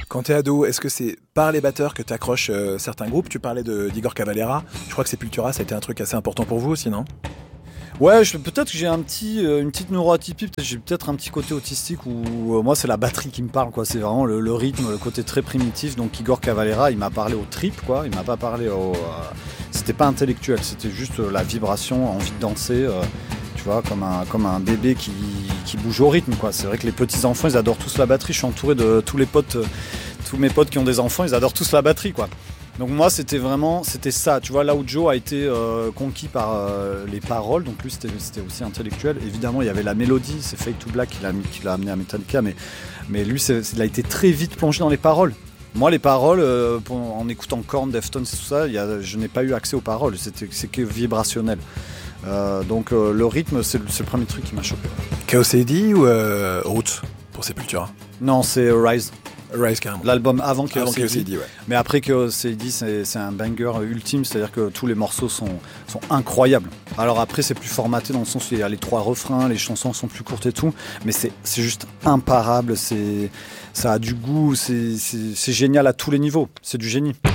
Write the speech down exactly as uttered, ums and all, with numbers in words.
Quand t'es ado, est-ce que c'est par les batteurs que t'accroches euh, certains groupes? Tu parlais de, d'Igor Cavalera. Je crois que Sepultura, ça a été un truc assez important pour vous aussi, non? Ouais, je, peut-être que j'ai un petit, euh, une petite neuroatypie, peut-être j'ai peut-être un petit côté autistique où euh, moi c'est la batterie qui me parle, quoi. C'est vraiment le, le rythme, le côté très primitif. Donc Igor Cavalera, il m'a parlé au trip, quoi. Il m'a pas parlé au, euh, c'était pas intellectuel, c'était juste euh, la vibration, envie de danser, euh, tu vois, comme un, comme un bébé qui, qui bouge au rythme, quoi. C'est vrai que les petits enfants, ils adorent tous la batterie. Je suis entouré de tous les potes, euh, tous mes potes qui ont des enfants, ils adorent tous la batterie, quoi. Donc moi c'était vraiment c'était ça, tu vois, là où Joe a été euh, conquis par euh, les paroles, donc lui c'était, c'était aussi intellectuel. Évidemment il y avait la mélodie, c'est Fade to Black qui l'a, qui l'a amené à Metallica, mais, mais lui c'est, il a été très vite plongé dans les paroles. Moi les paroles, euh, pour, en écoutant Korn, Deftones et tout ça, il y a, je n'ai pas eu accès aux paroles, c'était, c'est que vibrationnel. Euh, donc euh, le rythme c'est, c'est le premier truc qui m'a chopé. Chaos A D ou euh, Roots pour Sepultura? Non, c'est Rise. Rise carrément. L'album avant Chaos A D, ouais. Mais après Chaos A D c'est, c'est un banger ultime, c'est-à-dire que tous les morceaux sont, sont incroyables. Alors après c'est plus formaté dans le sens où il y a les trois refrains, les chansons sont plus courtes et tout, mais c'est, c'est juste imparable, c'est, ça a du goût, c'est, c'est, c'est génial à tous les niveaux, c'est du génie.